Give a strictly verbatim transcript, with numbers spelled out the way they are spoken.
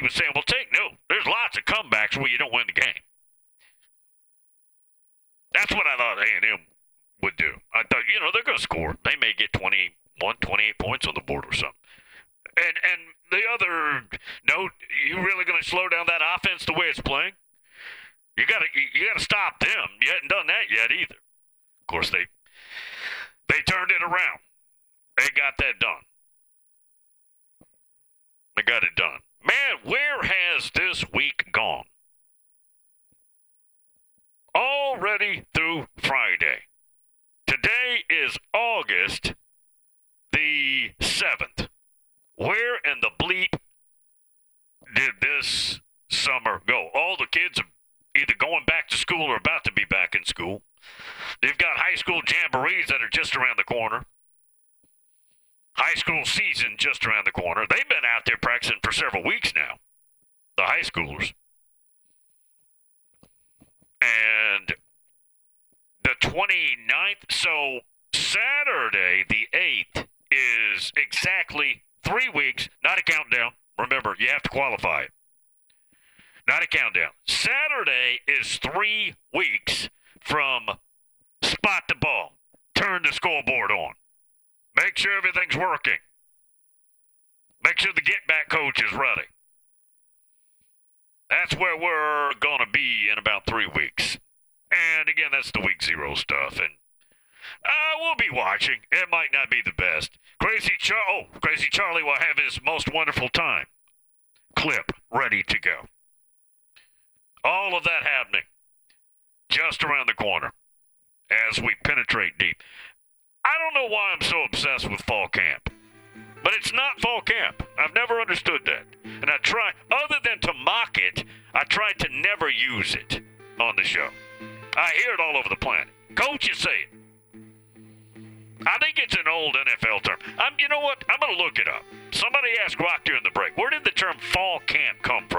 was saying, well, take note. There's lots of comebacks where you don't win the game. That's what I thought A and M would do. I thought, you know, they're going to score. They may get twenty-one, twenty-eight points on the board or something. And and the other note, you really going to slow down that offense the way it's playing? You got to you got to stop them. You hadn't done that yet either. Of course, they they turned it around. They got that done. They got it done. Man, where has this week gone? Already through Friday. Today is August the seventh. Where in the bleep did this summer go? All the kids are either going back to school or about to be back in school. They've got high school jamborees that are just around the corner. High school season just around the corner. They've been out there practicing for several weeks now, the high schoolers. And the twenty-ninth, so Saturday the eighth is exactly three weeks, not a countdown. Remember, you have to qualify it. Not a countdown. Saturday is three weeks from spot the ball, turn the scoreboard on. Make sure everything's working. Make sure the get-back coach is ready. That's where we're going to be in about three weeks. And again, that's the week zero stuff. And uh, we'll be watching. It might not be the best. Crazy Char- oh, Crazy Charlie will have his most wonderful time clip ready to go. All of that happening just around the corner as we penetrate deep. I don't know why I'm so obsessed with fall camp, but it's not fall camp. I've never understood that. And I try, other than to mock it, I try to never use it on the show. I hear it all over the planet. Coaches say it. I think it's an old N F L term. I'm, you know what? I'm going to look it up. Somebody asked Rock during the break, where did the term fall camp come